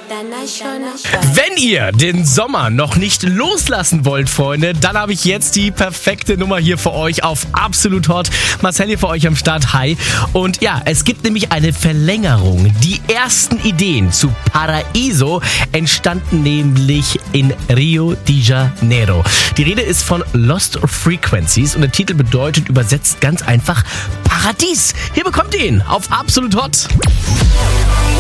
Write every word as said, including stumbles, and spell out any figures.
International. Wenn ihr den Sommer noch nicht loslassen wollt, Freunde, dann habe ich jetzt die perfekte Nummer hier für euch auf Absolut Hot. Marcel hier für euch am Start. Hi. Und ja, es gibt nämlich eine Verlängerung. Die ersten Ideen zu Paraíso entstanden nämlich in Rio de Janeiro. Die Rede ist von Lost Frequencies und der Titel bedeutet übersetzt ganz einfach Paradies. Hier bekommt ihr ihn auf Absolut Hot.